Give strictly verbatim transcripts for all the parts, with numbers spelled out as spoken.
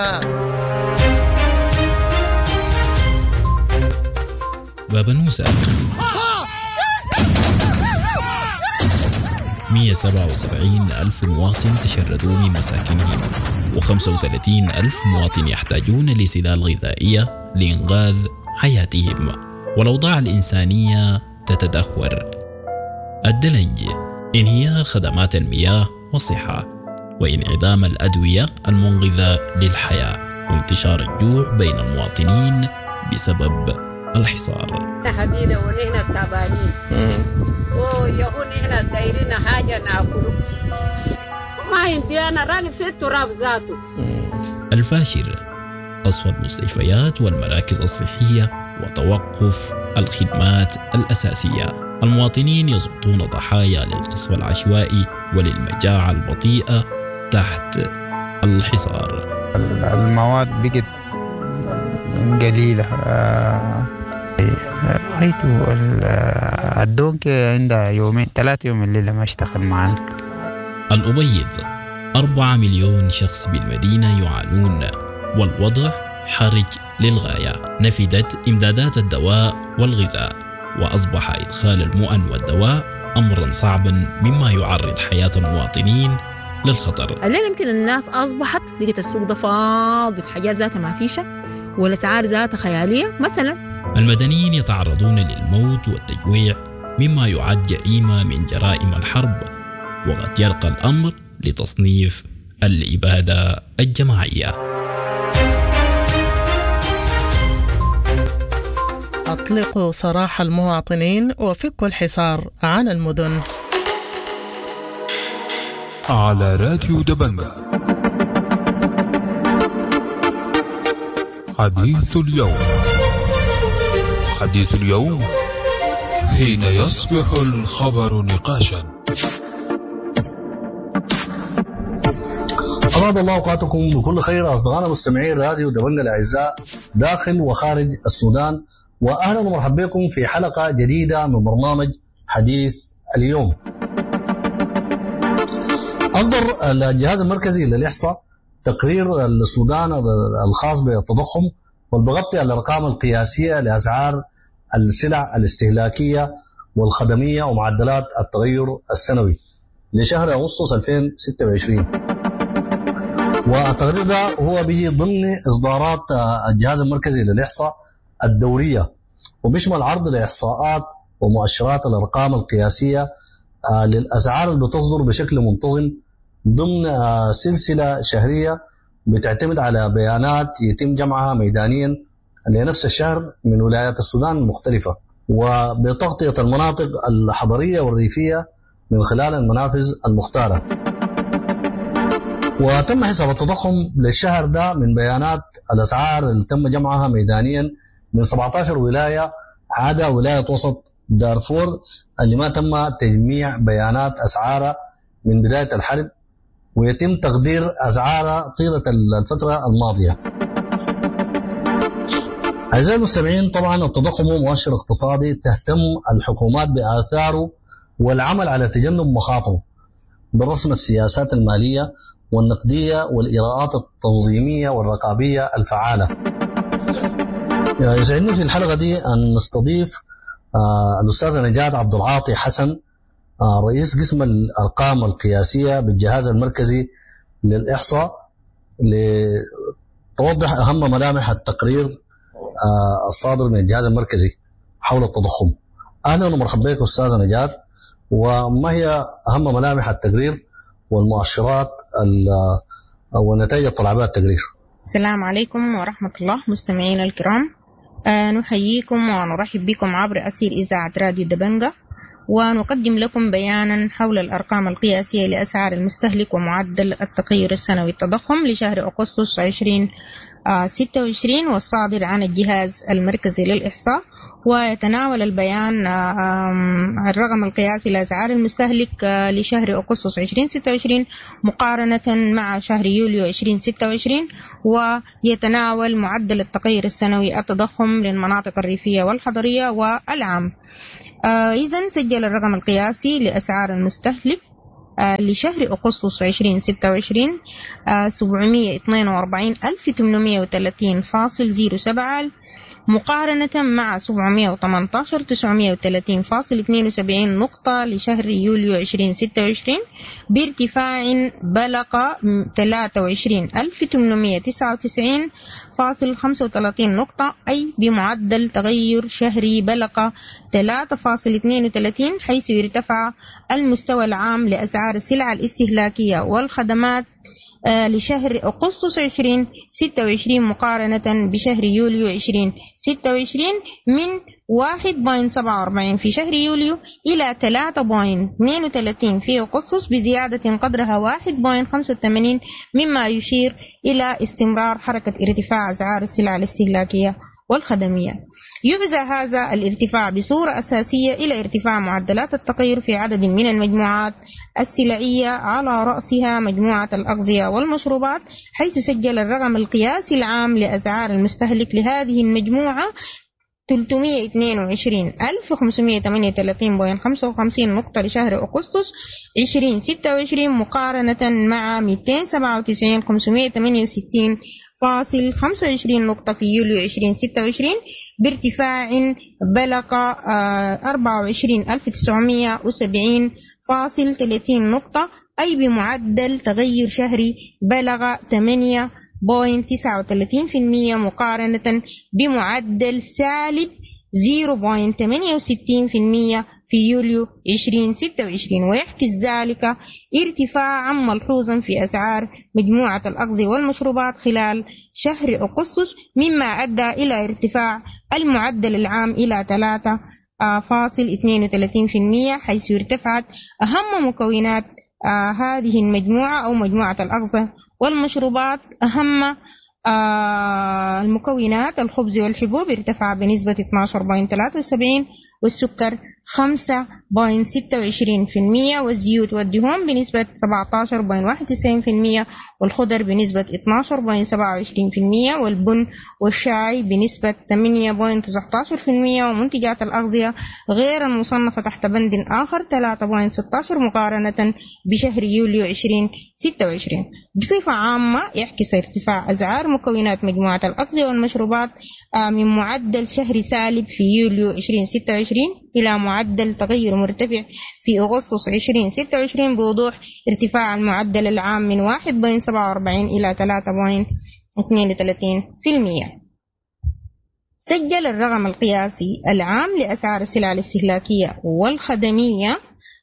بابا نوسة مئة وسبعة وسبعين ألف مواطن تشردوا من مساكنهم، وخمسة وثلاثين ألف مواطن يحتاجون لسلال غذائية لإنقاذ حياتهم، والأوضاع الإنسانية تتدهور. الدلنج، انهيار خدمات المياه والصحة، وانعدام الأدوية المنقذة للحياة، وانتشار الجوع بين المواطنين بسبب الحصار. هدينا ونحن التعبانين ويهون نحن دايرين حاجة ناكله ما يمدينا راني في التراب ذاته. الفاشر، قصف المستشفيات والمراكز الصحية وتوقف الخدمات الأساسية. المواطنين يسقطون ضحايا للقصف العشوائي وللمجاعة البطيئة تحت الحصار. المواد بقت قليلة. رأيته الدونك عندها يومين ثلاثة يوم الليلة ما اشتغل معنا. الأبيض، أربعة مليون شخص بالمدينة يعانون، والوضع حرج للغاية. نفدت إمدادات الدواء والغذاء، وأصبح إدخال المؤن والدواء أمرا صعبا مما يعرض حياة المواطنين للخطر. الليل يمكن الناس أصبحت لقيت السوق ده فاضي، الحاجات ذاتها ما فيشة والأسعار ذاتها خيالية. مثلا المدنيين يتعرضون للموت والتجويع مما يعد جريمة من جرائم الحرب، وقد يرقى الأمر لتصنيف الإبادة الجماعية. أطلقوا سراح المواطنين وفكوا الحصار عن المدن. على راديو دبنجة، حديث اليوم. حديث اليوم حين يصبح الخبر نقاشا. أراد الله أوقاتكم بكل خير أصدقائنا مستمعين راديو دبنجة الأعزاء داخل وخارج السودان، وأهلا ومرحبا بكم في حلقة جديدة من برنامج حديث اليوم. أصدر الجهاز المركزي للإحصاء تقرير السودان الخاص بالتضخم، والبغطي الأرقام القياسية لأسعار السلع الاستهلاكية والخدمية ومعدلات التغير السنوي لشهر أغسطس ألفين وستة وعشرين. والتقرير ده هو بيجي ضمن إصدارات الجهاز المركزي للإحصاء الدورية، وبيشمل عرض الإحصاءات ومؤشرات الأرقام القياسية للأسعار اللي بتصدر بشكل منتظم ضمن سلسلة شهرية بتعتمد على بيانات يتم جمعها ميدانيا لنفس الشهر من ولايات السودان المختلفة، وبتغطية المناطق الحضرية والريفية من خلال المنافذ المختارة. وتم حساب التضخم للشهر ده من بيانات الأسعار اللي تم جمعها ميدانيا من سبعة عشر ولاية عدا ولاية وسط دارفور اللي ما تم تجميع بيانات أسعارها من بداية الحرب، ويتم تقدير أسعارها طيلة الفترة الماضية. أعزائي المستمعين، طبعا التضخم هو مؤشر اقتصادي تهتم الحكومات بآثاره والعمل على تجنب مخاطره برسم السياسات المالية والنقدية والإجراءات التنظيمية والرقابية الفعالة. يسعدني في الحلقة دي أن نستضيف آه الأستاذ نجاد عبد العاطي حسن، آه رئيس قسم الأرقام القياسية بالجهاز المركزي للإحصاء، لتوضح أهم ملامح التقرير آه الصادر من الجهاز المركزي حول التضخم. أهلا ومرحبا بك أستاذ نجاد، وما هي أهم ملامح التقرير والمؤشرات ونتائج الطلعات التقرير؟ السلام عليكم ورحمة الله مستمعينا الكرام، آه نحييكم ونرحب بكم عبر أثير إذاعة راديو دبنجة، ونقدم لكم بيانا حول الأرقام القياسية لأسعار المستهلك ومعدل التغير السنوي التضخم لشهر أغسطس ألفين وستة وعشرين والصادر عن الجهاز المركزي للإحصاء. ويتناول البيان الرقم القياسي لأسعار المستهلك لشهر أغسطس ألفين وستة وعشرين مقارنة مع شهر يوليو ألفين وستة وعشرين، ويتناول معدل التغير السنوي التضخم للمناطق الريفية والحضرية والعام. إذن سجل الرقم القياسي لأسعار المستهلك لشهر أغسطس عشرين ستة وعشرين سبعمية واثنين وأربعين ألف ثمانمية وثلاثين فاصل صفر سبعة مقارنة مع سبعمية وثمانية عشر تسعمية وثلاثين فاصل اثنين وسبعين نقطة لشهر يوليو عشرين ستة وعشرين، بارتفاع بلغ ثلاثة وعشرين ألف ثمانمية وتسعة وتسعين فاصل خمسة وثلاثين نقطة، أي بمعدل تغير شهري بلغ ثلاثة فاصل اثنين وثلاثين، حيث يرتفع المستوى العام لأسعار السلع الاستهلاكية والخدمات لشهر أغسطس عشرين ستة وعشرين مقارنة بشهر يوليو عشرين ستة وعشرين من واحد فاصلة سبعة وأربعين في شهر يوليو إلى ثلاثة فاصلة اثنين وثلاثين في أغسطس، بزيادة قدرها واحد فاصلة خمسة وثمانين، مما يشير إلى استمرار حركة ارتفاع أسعار السلع الاستهلاكية والخدمية. يبرز هذا الارتفاع بصورة أساسية إلى ارتفاع معدلات التغير في عدد من المجموعات السلعية، على رأسها مجموعة الأغذية والمشروبات، حيث سجل الرقم القياسي العام لأسعار المستهلك لهذه المجموعة ثلاثمية واثنين وعشرين ألف وخمسمية وثمانية وثلاثين فاصلة خمسة وخمسين نقطة لشهر أغسطس عشرين ستة وعشرين مقارنة مع مئتين وسبعة وتسعين ألف وخمسمية وثمانية وستين فاصل خمسة وعشرين نقطة في يوليو عشرين ستة وعشرين، بارتفاع بلغ أربعة وعشرين ألف وتسعمية وسبعين فاصل ثلاثين نقطة، أي بمعدل تغير شهري بلغ ثمانية فاصلة تسعة وثلاثين بالمئة مقارنة بمعدل سالب صفر فاصلة ثمانية وستين بالمئة في يوليو عشرين ستة وعشرين. ويحدث ذلك ارتفاعا ملحوظا في أسعار مجموعة الأغذية والمشروبات خلال شهر أغسطس، مما أدى إلى ارتفاع المعدل العام إلى ثلاثة فاصلة اثنين وثلاثين بالمئة، حيث ارتفعت أهم مكونات آه هذه المجموعة أو مجموعة الأغذية والمشروبات. أهم آه المكونات الخبز والحبوب ارتفع بنسبة اثني عشر فاصلة ثلاثة وسبعين، والسكر خمسة فاصلة ستة وعشرين بالمئة، والزيوت والدهون بنسبة سبعة عشر فاصلة واحد وتسعين بالمئة، والخضر بنسبة اثني عشر فاصلة سبعة وعشرين بالمئة، والبن والشاي بنسبة ثمانية فاصلة تسعة عشر بالمئة، ومنتجات الأغذية غير المصنفة تحت بند آخر ثلاثة فاصلة ستة عشر مقارنة بشهر يوليو عشرين ستة وعشرين. بصفة عامة يعكس ارتفاع أسعار مكونات مجموعة الأغذية والمشروبات من معدل شهري سالب في يوليو عشرين ستة وعشرين إلى معدل تغير مرتفع في أغسطس عشرين ستة وعشرين، بوضوح ارتفاع المعدل العام من واحد فاصلة سبعة وأربعين إلى ثلاثة فاصلة اثنين وثلاثين بالمئة. سجل الرقم القياسي العام لأسعار السلع الاستهلاكية والخدمية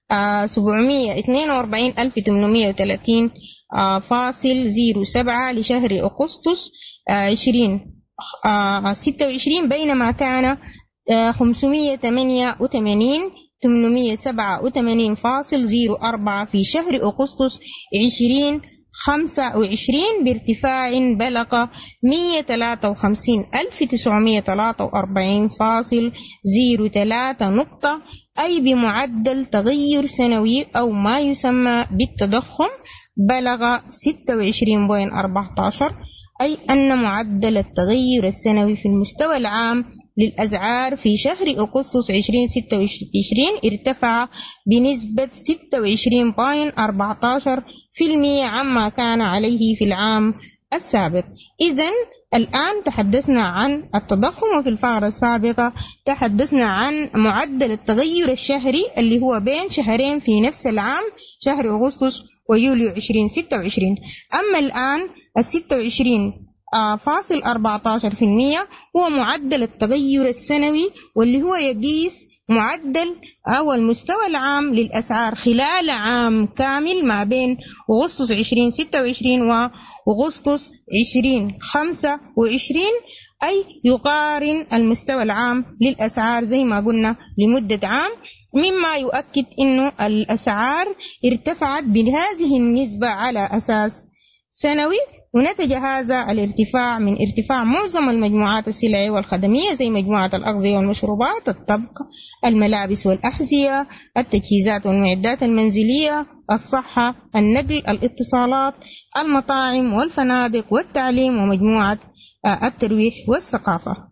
سبعمية واثنين وأربعين ألف وثمانمية وثلاثين فاصل صفر سبعة لشهر أغسطس عشرين ستة وعشرين، بينما كان خمسمية وثمانية وثمانين ألف وثمانمية وسبعة وثمانين فاصل صفر أربعة في شهر أغسطس عشرين خمسة وعشرين، بارتفاع بلغ مئة وثلاثة وخمسين ألف وتسعمية وثلاثة وأربعين فاصل صفر ثلاثة نقطة، أي بمعدل تغير سنوي أو ما يسمى بالتضخم بلغ ستة وعشرين فاصلة أربعة عشر، أي أن معدل التغير السنوي في المستوى العام للأسعار في شهر أغسطس عشرين ستة وعشرين ارتفع بنسبة ستة وعشرين فاصلة أربعة عشر بالمئة عما كان عليه في العام السابق. إذن الآن تحدثنا عن التضخم، وفي الفقرة السابقة تحدثنا عن معدل التغير الشهري اللي هو بين شهرين في نفس العام، شهر أغسطس ويوليو عشرين ستة وعشرين. أما الآن الستة وعشرين فاصل أربعة عشر بالمئة هو معدل التغير السنوي، واللي هو يقيس معدل أو المستوى العام للأسعار خلال عام كامل ما بين أغسطس عشرين ستة وعشرين وأغسطس عشرين خمسة وعشرين، أي يقارن المستوى العام للأسعار زي ما قلنا لمدة عام، مما يؤكد أنه الأسعار ارتفعت بهذه النسبة على أساس سنوي. ونتج هذا الارتفاع من ارتفاع معظم المجموعات السلعية والخدمية زي مجموعة الأغذية والمشروبات، الطبخ، الملابس والأحذية، التجهيزات والمعدات المنزلية، الصحة، النقل، الاتصالات، المطاعم والفنادق والتعليم، ومجموعة الترويح والثقافة.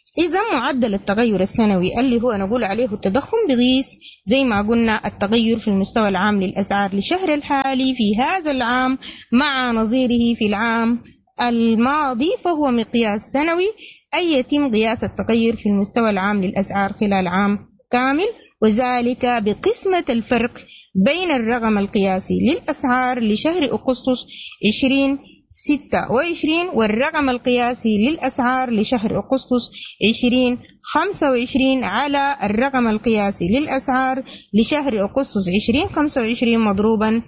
إذا معدل التغير السنوي اللي هو نقول عليه التضخم بيقيس زي ما قلنا التغير في المستوى العام للأسعار للشهر الحالي في هذا العام مع نظيره في العام الماضي، فهو مقياس سنوي أي يتم قياس التغير في المستوى العام للأسعار خلال عام كامل، وذلك بقسمة الفرق بين الرقم القياسي للأسعار لشهر أغسطس عشرين ستة وعشرين والرقم القياسي للأسعار لشهر أغسطس عشرين خمسة وعشرين على الرقم القياسي للأسعار لشهر أغسطس عشرين خمسة وعشرين مضروبا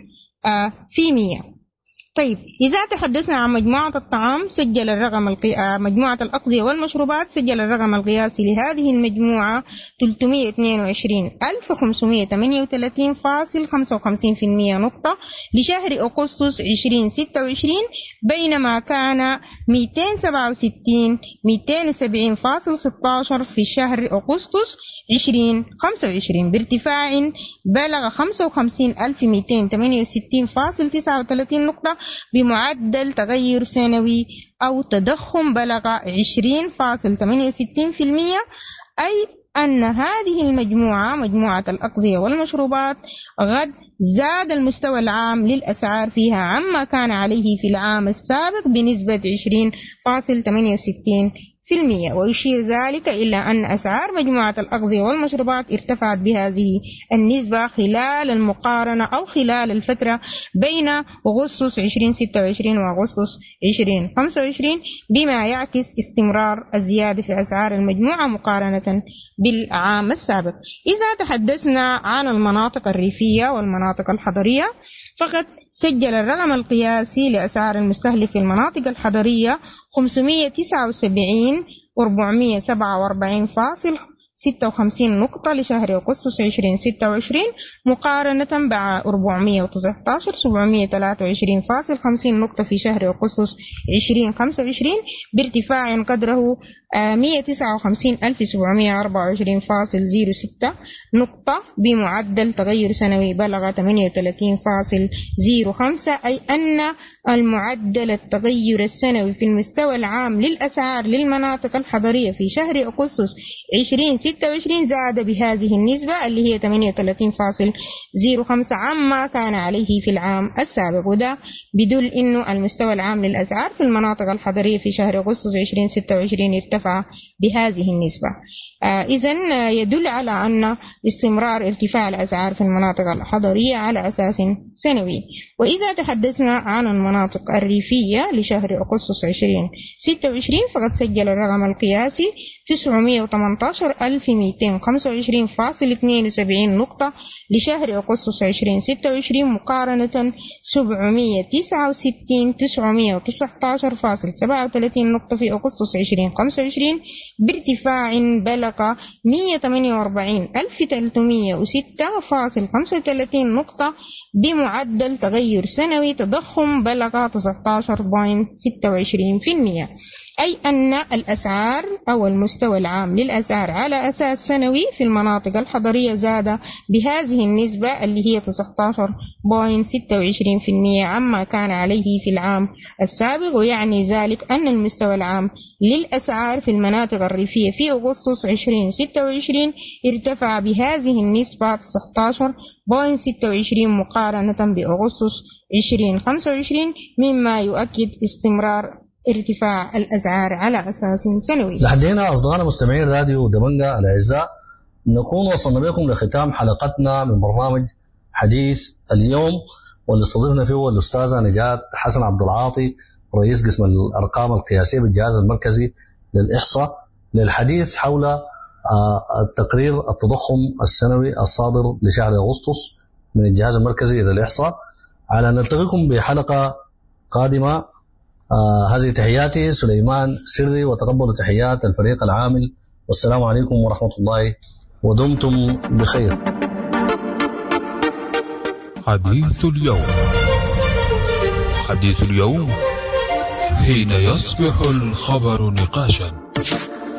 في مية. طيب إذا تحدثنا عن مجموعة الطعام، سجل الرقم القي... مجموعة الأغذية والمشروبات سجل الرقم القياسي لهذه المجموعة ثلاثمائة واثنين وعشرين ألف وخمسمائة وثمانية وثلاثين فاصل خمسة وخمسين بالمئة نقطة لشهر أغسطس عشرين ستة وعشرين، بينما كان مئتين وسبعة وستين مئتين وسبعين فاصل ستة عشر في شهر أغسطس عشرين خمسة وعشرين، بارتفاع بلغ خمسة وخمسين ألف ومئتين وثمانية وستين فاصل تسعة وثلاثين نقطة بمعدل تغير سنوي أو تضخم بلغ عشرين فاصل ثمانية وستين بالمئة، أي أن هذه المجموعة مجموعة الأغذية والمشروبات قد زاد المستوى العام للأسعار فيها عما كان عليه في العام السابق بنسبة عشرين فاصل ثمانية وستين بالمئة، ويشير ذلك إلى أن أسعار مجموعة الأغذية والمشروبات ارتفعت بهذه النسبة خلال المقارنة أو خلال الفترة بين أغسطس عشرين ستة وعشرين وأغسطس عشرين خمسة وعشرين، بما يعكس استمرار الزيادة في أسعار المجموعة مقارنة بالعام السابق. إذا تحدثنا عن المناطق الريفية والمناطق الحضرية، فقد سجل الرقم القياسي لأسعار المستهلك في المناطق الحضرية خمسمائة وتسعة وسبعين وأربعمائة وسبعة وأربعين فاصل ستة وخمسين نقطة لشهر أغسطس عشرين ستة وعشرين، مقارنة مع أربعمائة وتسعة عشر وسبعمائة وثلاثة وعشرين فاصل خمسين نقطة في شهر أغسطس عشرين خمسة وعشرين، بارتفاع قدره مئة وتسعة وخمسين ألف وسبعمائة وأربعة وعشرين فاصل صفر ستة نقطة بمعدل تغير سنوي بلغ ثمانية وثلاثين فاصل صفر خمسة، أي أن المعدل التغير السنوي في المستوى العام للأسعار للمناطق الحضرية في شهر أغسطس عشرين ستة وعشرين زاد بهذه النسبة اللي هي ثمانية وثلاثين فاصل صفر خمسة عما كان عليه في العام السابق، وده بدل إنه المستوى العام للأسعار في المناطق الحضرية في شهر أغسطس عشرين ستة وعشرين ارتفع بهذه النسبة. آه إذن يدل على أن استمرار ارتفاع الأسعار في المناطق الحضرية على أساس سنوي. وإذا تحدثنا عن المناطق الريفية لشهر أغسطس عشرين ستة وعشرين، فقد سجل الرقم القياسي تسعمائة وثمانية عشر ألف ومئتين وخمسة وعشرين فاصل اثنين وسبعين نقطة لشهر أغسطس عشرين ستة وعشرين، مقارنة سبعمائة وتسعة وستين تسعمائة وتسعة عشر فاصل سبعة وثلاثين نقطة في أغسطس عشرين خمسة وعشرين، بارتفاع بلغ مئة وثمانية وأربعين ألف وثلاثمائة وستة فاصل خمسة وثلاثين نقطة بمعدل تغير سنوي تضخم بلغ تسعة عشر فاصلة ستة وعشرين بالمئة، أي أن الأسعار أو المستوى العام للأسعار على أساس سنوي في المناطق الحضرية زاد بهذه النسبة اللي هي تسعة عشر فاصلة ستة وعشرين بالمئة عما كان عليه في العام السابق، ويعني ذلك أن المستوى العام للأسعار في المناطق الريفية في أغسطس عشرين ستة وعشرين ارتفع بهذه النسبة تسعة عشر فاصلة ستة وعشرين مقارنة بأغسطس عشرين خمسة وعشرين، مما يؤكد استمرار ارتفاع الأسعار على أساس سنوي. لحد هنا أصدقائنا مستمعين راديو دبنجة الأعزاء، نكون وصلنا بكم لختام حلقتنا من برنامج حديث اليوم، واللي استضفنا فيه الأستاذة نجاة حسن عبد العاطي رئيس قسم الأرقام القياسية بالجهاز المركزي للإحصاء، للحديث حول التقرير التضخم السنوي الصادر لشهر أغسطس من الجهاز المركزي للإحصاء. على نلتقيكم بحلقة قادمة. آه هذه تحياتي سليمان سري، وتقبلوا تحيات الفريق العامل، والسلام عليكم ورحمة الله، ودمتم بخير. حديث اليوم. حديث اليوم حين يصبح الخبر نقاشا.